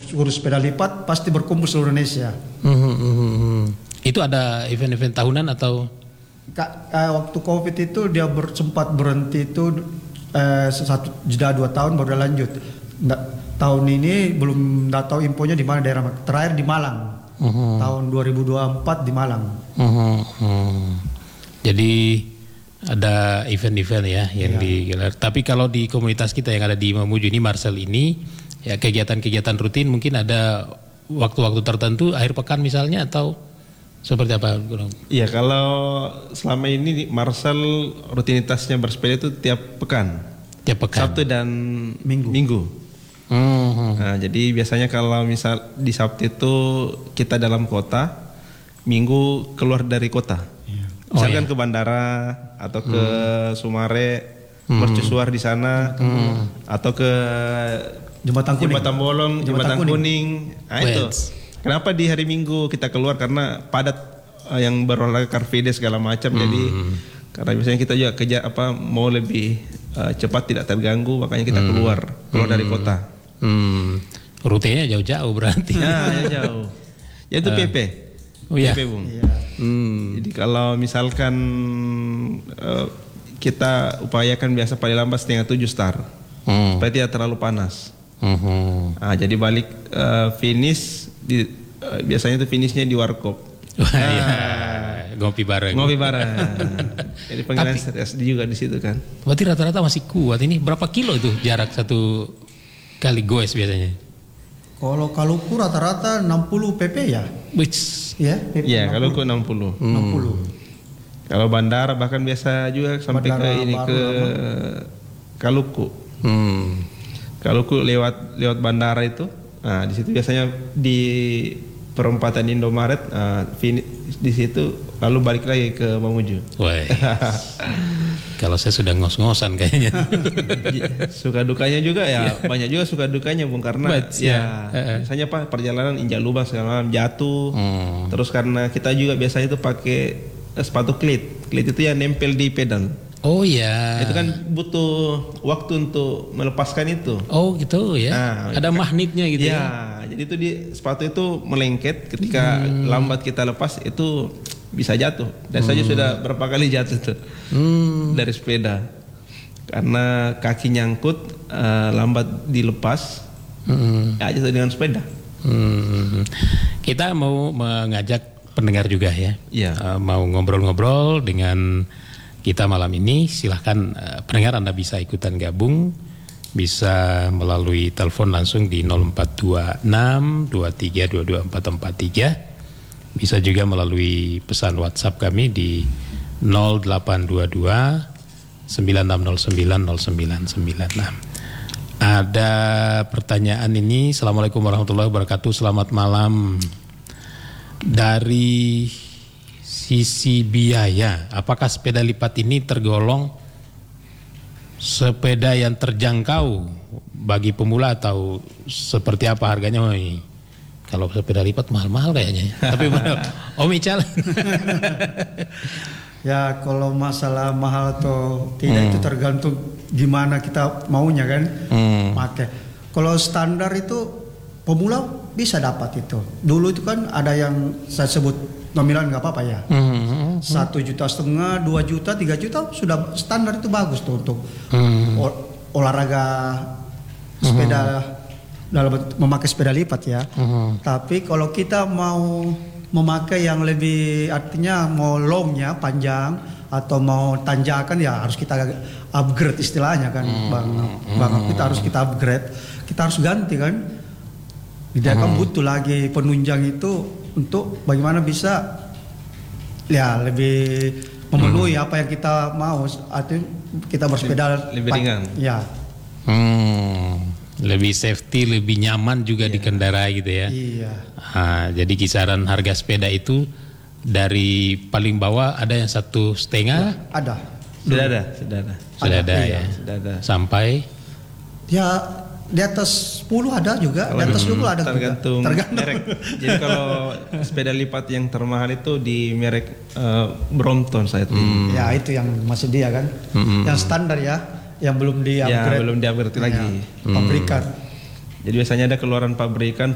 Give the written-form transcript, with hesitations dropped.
ngurus sepeda lipat pasti berkumpul seluruh Indonesia. Itu ada event-event tahunan atau? Waktu COVID itu dia sempat berhenti itu jeda 2 tahun baru dia lanjut. Tahun ini belum tahu infonya di mana daerah. Terakhir di Malang. Tahun 2024 di Malang. Jadi ada event-event ya yang digelar. Tapi kalau di komunitas kita yang ada di Mamuju ini, Marcel ini, ya kegiatan-kegiatan rutin mungkin ada waktu-waktu tertentu akhir pekan misalnya atau seperti apa? Iya, kalau selama ini Marcel rutinitasnya bersepeda itu tiap pekan. Tiap pekan. Sabtu dan Minggu. Nah, jadi biasanya kalau misal di Sabtu itu kita dalam kota, Minggu keluar dari kota. Misalkan ke bandara atau ke Sumare, mercusuar di sana, atau ke Jembatan Bolong, Jembatan Kuning. Nah, itu. Kenapa di hari Minggu kita keluar? Karena padat yang berolahraga Car Free Day segala macam. Jadi karena biasanya kita juga mau lebih cepat tidak terganggu, makanya kita keluar dari kota. Rutenya jauh-jauh berarti. Ya, jauh. Ya itu PP. PP, Bung. Jadi kalau misalkan kita upayakan biasa paling lambat 6:30 start, supaya tidak terlalu panas. Nah, jadi balik finish biasanya itu finishnya di Warkop. Ngopi bareng. Jadi panggilan SD juga di situ kan. Berarti rata-rata masih kuat. Ini berapa kilo itu jarak satu kali goes biasanya? Kalau Kaluku rata-rata 60 pp ya. Ya, kalau ke 60. Kalau bandara bahkan biasa juga sampai ke Kaluku. Kaluku lewat bandara itu. Nah, di situ biasanya di perempatan Indomaret, di situ lalu balik lagi ke Mamuju. Kalau saya sudah ngos-ngosan kayaknya. Suka dukanya juga ya, banyak juga suka dukanya, Bung, karena biasanya perjalanan injak lubang segala macam, jatuh. Terus karena kita juga biasanya itu pakai sepatu klit itu yang nempel di pedal. Oh ya. Itu kan butuh waktu untuk melepaskan itu. Oh gitu ya. Nah, ada magnetnya gitu ya. Jadi itu sepatu itu melengket, ketika lambat kita lepas itu bisa jatuh. Dan saya sudah berapa kali jatuh tuh dari sepeda. Karena kaki nyangkut, lambat dilepas, jatuh dengan sepeda. Kita mau mengajak pendengar juga ya. Mau ngobrol-ngobrol dengan kita malam ini. Silahkan pendengar, Anda bisa ikutan gabung, bisa melalui telepon langsung di 0426 23 22443, bisa juga melalui pesan WhatsApp kami di 0822 9609 0996. Ada pertanyaan ini. Assalamualaikum warahmatullahi wabarakatuh. Selamat malam. Dari sisi biaya, apakah sepeda lipat ini tergolong sepeda yang terjangkau bagi pemula atau seperti apa harganya? Kalau sepeda lipat mahal-mahal kayaknya. Tapi Om Ical. Ya, kalau masalah mahal atau tidak itu tergantung gimana kita maunya kan. Kalau standar itu pemula bisa dapat itu. Dulu itu kan ada yang saya sebut nominal nggak apa-apa ya. 1,5 juta, 2 juta, 3 juta sudah standar, itu bagus tuh untuk olahraga sepeda dalam memakai sepeda lipat ya. Tapi kalau kita mau memakai yang lebih, artinya mau longnya panjang atau mau tanjakan, ya harus kita upgrade istilahnya kan, bang. Kita harus upgrade, kita harus ganti kan. Dia kan butuh lagi penunjang itu untuk bagaimana bisa ya lebih memenuhi apa yang kita mau. Artinya kita bersepeda lebih ringan. Ya. Lebih safety, lebih nyaman juga dikendarai gitu ya. Iya. Jadi kisaran harga sepeda itu dari paling bawah ada yang 1,5? Ada. Sudah ada ya. Sampai ya di atas 10 ada juga, di atas 20 ada tergantung juga. Merek. Jadi kalau sepeda lipat yang termahal itu di merek Brompton saya tuh. Ya itu yang masih dia kan. Yang standar ya, yang belum di-upgrade. Ya, belum di-upgrade lagi. Pabrikan. Jadi biasanya ada keluaran pabrikan